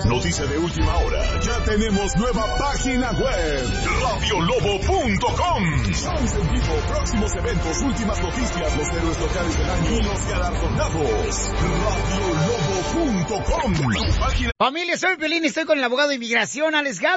Noticia de última hora. Ya tenemos nueva página web. Radiolobo.com. Shows en vivo, próximos eventos, últimas noticias, los héroes locales del año y los galardonados. Radiolobo.com. Familia, soy Pelín y estoy con el abogado de inmigración, Alex Gal.